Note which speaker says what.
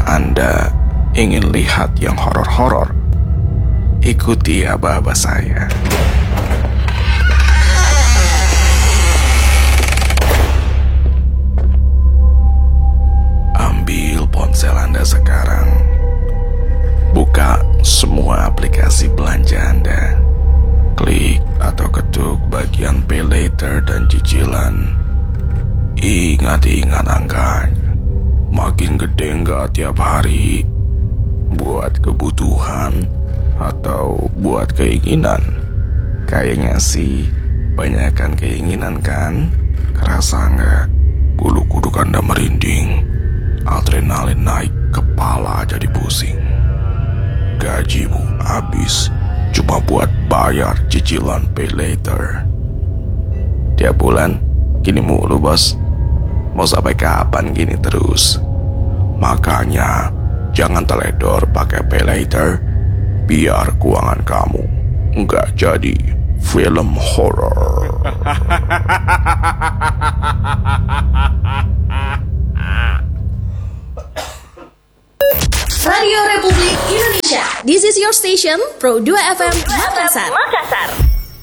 Speaker 1: Anda ingin lihat yang horor-horor? Ikuti aba-aba saya. Ambil ponsel Anda sekarang. Buka semua aplikasi belanja Anda. Klik atau ketuk bagian Pay Later dan cicilan. Ingat angkanya. Makin gede nggak tiap hari? Buat kebutuhan atau buat keinginan? Kayaknya sih banyakkan keinginan kan? Kerasa nggak? Bulu kuduk Anda merinding, adrenalin naik, kepala jadi pusing. Gajimu habis cuma buat bayar cicilan Pay Later. Tiap bulan gini mulu bos. Mau sampai kapan gini terus? Makanya jangan teledor pakai Pay Later, biar keuangan kamu nggak jadi film horor.
Speaker 2: Radio Republik Indonesia. This is your station, Pro 2 FM Makassar.